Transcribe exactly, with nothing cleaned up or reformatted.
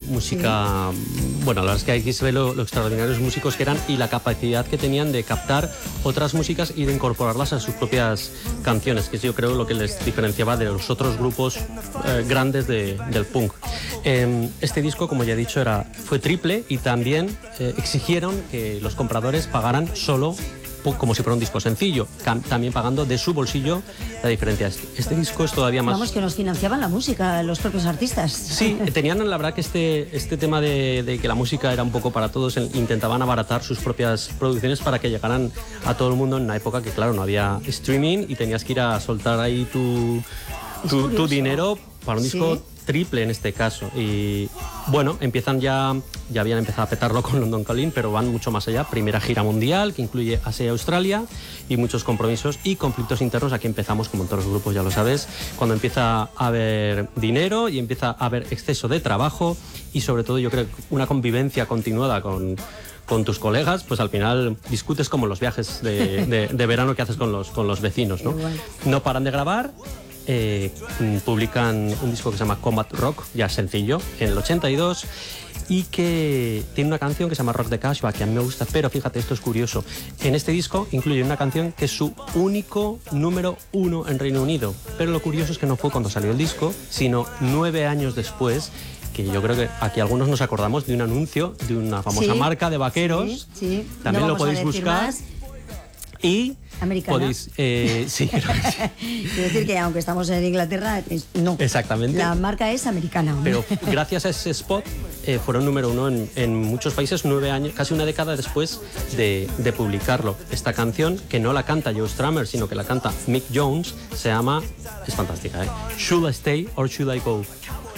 música, sí. Bueno, la verdad es que aquí se ve lo, lo extraordinarios músicos que eran y la capacidad que tenían de captar otras músicas y de incorporarlas a sus propias canciones, que es yo creo lo que les diferenciaba de los otros grupos eh, grandes de, del punk. Eh, este disco, como ya he dicho, era, fue triple y también eh, exigieron que los compradores pagaran solo como si fuera un disco sencillo, también pagando de su bolsillo la diferencia. Este disco es todavía más... Vamos, que nos financiaban la música, los propios artistas. Sí, tenían la verdad que este, este tema de, de que la música era un poco para todos, intentaban abaratar sus propias producciones para que llegaran a todo el mundo en una época que, claro, no había streaming y tenías que ir a soltar ahí tu, tu, tu dinero para un disco... ¿Sí? Triple en este caso. Y bueno, empiezan ya, ya habían empezado a petarlo con London Calling, pero van mucho más allá. Primera gira mundial que incluye Asia y Australia y muchos compromisos y conflictos internos. Aquí empezamos, como en todos los grupos, ya lo sabes, cuando empieza a haber dinero y empieza a haber exceso de trabajo y sobre todo yo creo una convivencia continuada con... con tus colegas, pues al final discutes como los viajes de, de, de verano que haces con los, con los vecinos, ¿no? No paran de grabar. Eh, publican un disco que se llama Combat Rock, ya sencillo, en el ochenta y dos, y que tiene una canción que se llama Rock the Cashback, que a mí me gusta, pero fíjate, esto es curioso. En este disco incluye una canción que es su único número uno en Reino Unido, pero lo curioso es que no fue cuando salió el disco, sino nueve años después, que yo creo que aquí algunos nos acordamos de un anuncio de una famosa sí, marca de vaqueros, sí, sí. También no lo podéis buscar. Más. Y americana. Podéis, eh, sí, creo que sí. Quiero decir que aunque estamos en Inglaterra, es, no. Exactamente. La marca es americana. Pero gracias a ese spot eh, fueron número uno en, en muchos países nueve años, casi una década después de, de publicarlo. Esta canción, que no la canta Joe Strummer, sino que la canta Mick Jones, se llama, es fantástica, ¿eh? Should I Stay or Should I Go?